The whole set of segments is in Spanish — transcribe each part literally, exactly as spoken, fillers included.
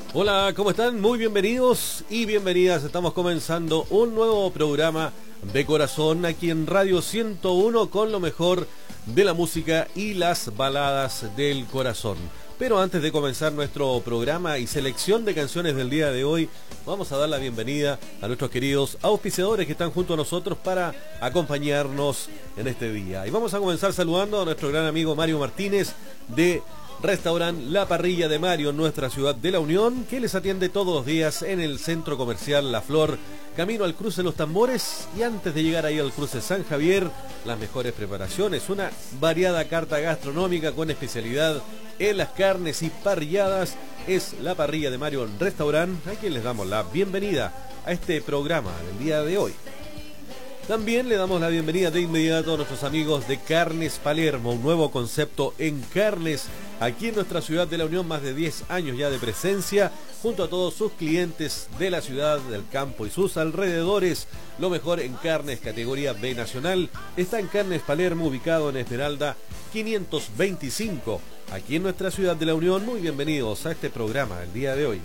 Hola, ¿cómo están? Muy bienvenidos y bienvenidas. Estamos comenzando un nuevo programa de corazón aquí en Radio ciento uno con lo mejor de la música y las baladas del corazón. Pero antes de comenzar nuestro programa y selección de canciones del día de hoy, vamos a dar la bienvenida a nuestros queridos auspiciadores que están junto a nosotros para acompañarnos en este día. Y vamos a comenzar saludando a nuestro gran amigo Mario Martínez de Restaurant La Parrilla de Mario en nuestra ciudad de La Unión, que les atiende todos los días en el centro comercial La Flor, camino al cruce Los Tambores, y antes de llegar ahí al cruce San Javier, las mejores preparaciones, una variada carta gastronómica con especialidad en las carnes y parrilladas, es La Parrilla de Mario en Restaurant, a quien les damos la bienvenida a este programa del día de hoy. También le damos la bienvenida de inmediato a nuestros amigos de Carnes Palermo, un nuevo concepto en carnes aquí en nuestra ciudad de La Unión, más de diez años ya de presencia, junto a todos sus clientes de la ciudad, del campo y sus alrededores. Lo mejor en carnes categoría B nacional está en Carnes Palermo, ubicado en Esmeralda quinientos veinticinco, aquí en nuestra ciudad de La Unión. Muy bienvenidos a este programa el día de hoy.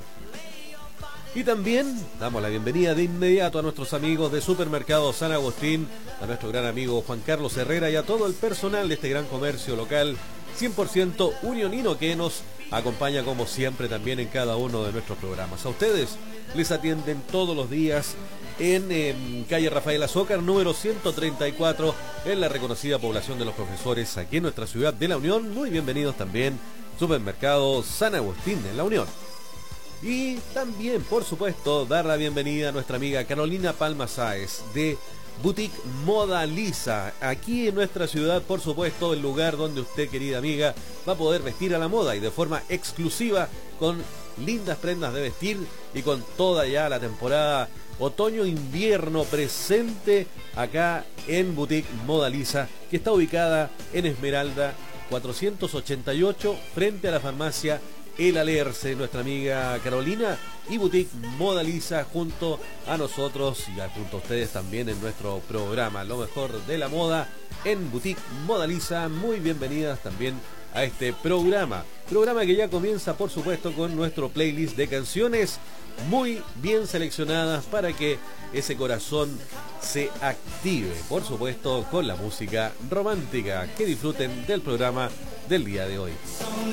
Y también damos la bienvenida de inmediato a nuestros amigos de Supermercado San Agustín, a nuestro gran amigo Juan Carlos Herrera y a todo el personal de este gran comercio local cien por ciento unionino que nos acompaña como siempre también en cada uno de nuestros programas. A ustedes les atienden todos los días en, en calle Rafael Azócar, número ciento treinta y cuatro, en la reconocida población de los profesores aquí en nuestra ciudad de La Unión. Muy bienvenidos también, Supermercado San Agustín en La Unión. Y también, por supuesto, dar la bienvenida a nuestra amiga Carolina Palma Sáez de Boutique Moda Lisa, aquí en nuestra ciudad, por supuesto, el lugar donde usted, querida amiga, va a poder vestir a la moda y de forma exclusiva con lindas prendas de vestir y con toda ya la temporada otoño-invierno presente acá en Boutique Moda Lisa, que está ubicada en Esmeralda cuatrocientos ochenta y ocho, frente a la farmacia El Alerce. Nuestra amiga Carolina y Boutique Moda Lisa junto a nosotros y junto a ustedes también en nuestro programa Lo Mejor de la Moda en Boutique Moda Lisa. Muy bienvenidas también a este programa, programa que ya comienza por supuesto con nuestro playlist de canciones muy bien seleccionadas para que ese corazón se active, por supuesto con la música romántica. Que disfruten del programa del día de hoy.